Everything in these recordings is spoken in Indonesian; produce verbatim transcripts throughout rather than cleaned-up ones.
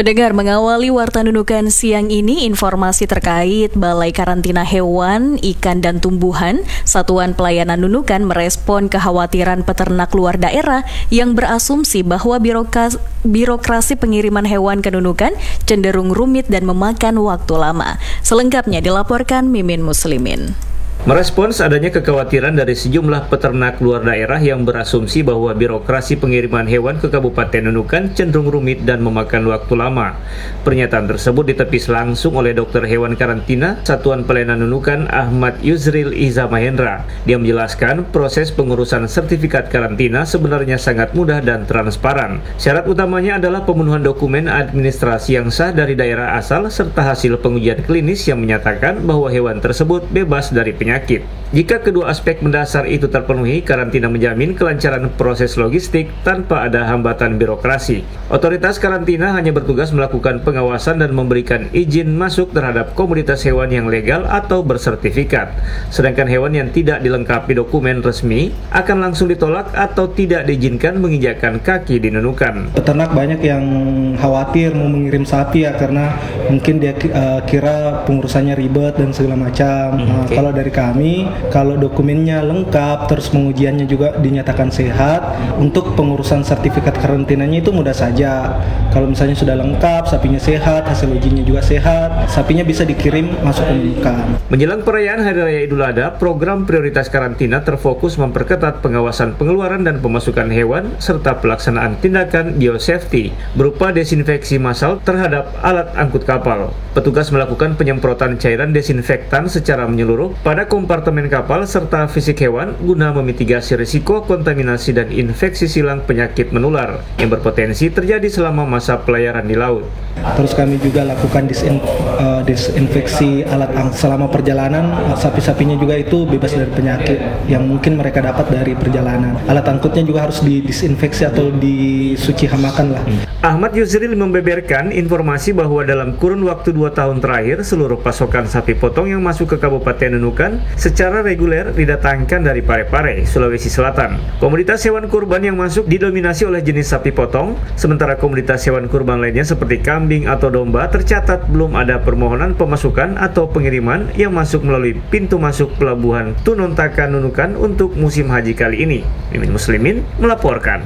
Pendengar, mengawali Warta Nunukan siang ini, informasi terkait Balai Karantina Hewan, Ikan dan Tumbuhan, Satuan Pelayanan Nunukan merespon kekhawatiran peternak luar daerah yang berasumsi bahwa birokrasi, birokrasi pengiriman hewan ke Nunukan cenderung rumit dan memakan waktu lama. Selengkapnya dilaporkan Mimin Muslimin. Merespons adanya kekhawatiran dari sejumlah peternak luar daerah yang berasumsi bahwa birokrasi pengiriman hewan ke Kabupaten Nunukan cenderung rumit dan memakan waktu lama. Pernyataan tersebut ditepis langsung oleh dokter hewan karantina Satuan Pelayanan Nunukan Ahmad Yusril Iza Mahendra. Dia menjelaskan proses pengurusan sertifikat karantina sebenarnya sangat mudah dan transparan. Syarat utamanya adalah pemenuhan dokumen administrasi yang sah dari daerah asal serta hasil pengujian klinis yang menyatakan bahwa hewan tersebut bebas dari penyakit. Jika kedua aspek mendasar itu terpenuhi, karantina menjamin kelancaran proses logistik tanpa ada hambatan birokrasi. Otoritas karantina hanya bertugas melakukan pengawasan dan memberikan izin masuk terhadap komoditas hewan yang legal atau bersertifikat. Sedangkan hewan yang tidak dilengkapi dokumen resmi akan langsung ditolak atau tidak diizinkan menginjakkan kaki di Nunukan. Peternak banyak yang khawatir mau mengirim sapi ya karena mungkin dia uh, kira pengurusannya ribet dan segala macam. Hmm, nah, okay. Kalau dari kami, kalau dokumennya lengkap, terus pengujiannya juga dinyatakan sehat, untuk pengurusan sertifikat karantinanya itu mudah saja. Kalau misalnya sudah lengkap, sapinya sehat, hasil ujinya juga sehat, sapinya bisa dikirim masuk ke Nunukan. Menjelang perayaan Hari Raya Idul Adha, program prioritas karantina terfokus memperketat pengawasan pengeluaran dan pemasukan hewan, serta pelaksanaan tindakan biosafety, berupa desinfeksi massal terhadap alat angkut kapal. Petugas melakukan penyemprotan cairan desinfektan secara menyeluruh pada kompartemen kapal serta fisik hewan guna memitigasi risiko kontaminasi dan infeksi silang penyakit menular yang berpotensi terjadi selama masa pelayaran di laut. Terus kami juga lakukan disin, uh, disinfeksi alat ang- selama perjalanan, uh, sapi-sapinya juga itu bebas dari penyakit yang mungkin mereka dapat dari perjalanan. Alat angkutnya juga harus didisinfeksi atau disuci hamakan lah. Ahmad Yusril membeberkan informasi bahwa dalam kurun waktu dua tahun terakhir, seluruh pasokan sapi potong yang masuk ke Kabupaten Nunukan secara reguler didatangkan dari Parepare, Sulawesi Selatan. Komoditas hewan kurban yang masuk didominasi oleh jenis sapi potong, sementara komoditas hewan kurban lainnya seperti kambing atau domba tercatat belum ada permohonan pemasukan atau pengiriman yang masuk melalui pintu masuk pelabuhan Tunontaka Nunukan untuk musim haji kali ini. Mimin Muslimin melaporkan.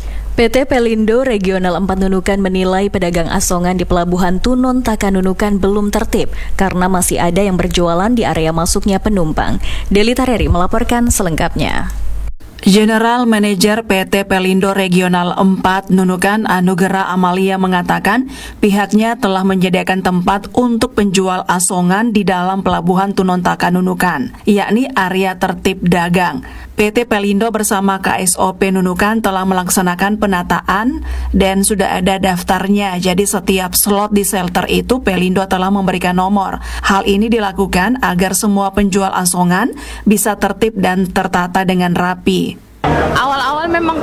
P T Pelindo Regional empat Nunukan menilai pedagang asongan di Pelabuhan Tunontaka Nunukan belum tertib karena masih ada yang berjualan di area masuknya penumpang. Deli Tareri melaporkan selengkapnya. General Manager P T Pelindo Regional empat Nunukan Anugera Amalia mengatakan pihaknya telah menyediakan tempat untuk penjual asongan di dalam Pelabuhan Tunontaka Nunukan, yakni area tertib dagang. P T Pelindo bersama K S O P Nunukan telah melaksanakan penataan dan sudah ada daftarnya, jadi setiap slot di shelter itu Pelindo telah memberikan nomor. Hal ini dilakukan agar semua penjual asongan bisa tertib dan tertata dengan rapi. Awal-awal memang